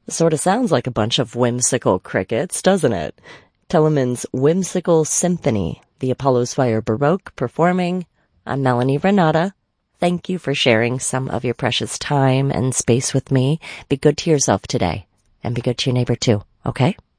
Sort of sounds like a bunch of whimsical crickets, doesn't it? Telemann's Whimsical Symphony, the Apollo's Fire Baroque performing. I'm Melanie Renata. Thank you for sharing some of your precious time and space with me. Be good to yourself today, and be good to your neighbor too, okay?